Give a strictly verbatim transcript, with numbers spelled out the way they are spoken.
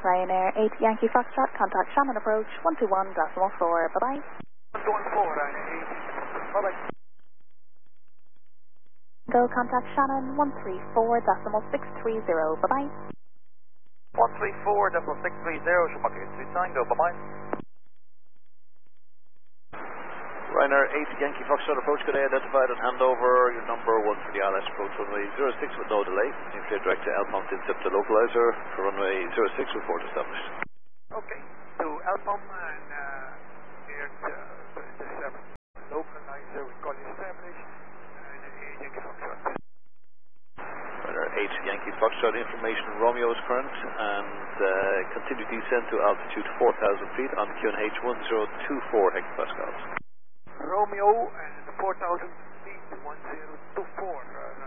Ryanair eight Yankee Foxtrot, contact Shannon approach one two one decimal four. Bye-bye. one two one four, Ryanair eight. Bye-bye. Go contact Shannon one three four decimal six three zero. Bye-bye. one three four decimal six three zero, Schumacher three Tango. Bye-bye. Ryanair eight Yankee Foxtrot approach, good day, identified and hand over your number one for the I L S approach runway zero six with no delay. Nuclear direct to L P O M to incept the localizer for runway zero six with port established. Okay, to L P O M and uh, near to twenty-seven localizer with call established and eight Yankee Foxtrot. Ryanair eight Yankee Foxtrot, information Romeo is current and uh, continue descent to altitude four thousand feet on Q N H one zero two four hectopascals. Romeo and four thousand feet, one zero two four. Uh,